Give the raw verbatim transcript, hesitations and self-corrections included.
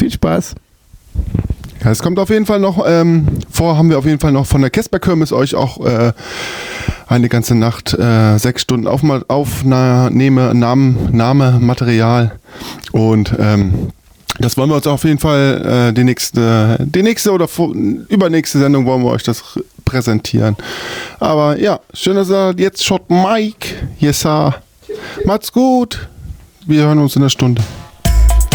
Viel Spaß. Ja, es kommt auf jeden Fall noch, ähm, vor haben wir auf jeden Fall noch von der Kesper-Kirmes euch auch äh, eine ganze Nacht, äh, sechs Stunden Aufma- Aufnahme, Namen, Name, Material und ähm, das wollen wir uns auf jeden Fall, äh, die nächste, die nächste oder vor, übernächste Sendung wollen wir euch das präsentieren. Aber ja, schön, dass ihr jetzt schaut, Mike, yes, sir. Macht's gut. Wir hören uns in der Stunde.